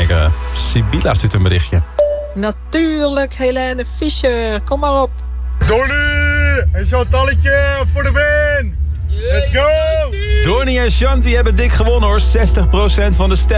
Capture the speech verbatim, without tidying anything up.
kijken. Sibila stuurt een berichtje. Natuurlijk, Helene Fischer. Kom maar op. Donnie en Chantalletje voor de win. Let's go! Donnie en Shanti hebben dik gewonnen hoor. zestig procent van de stem.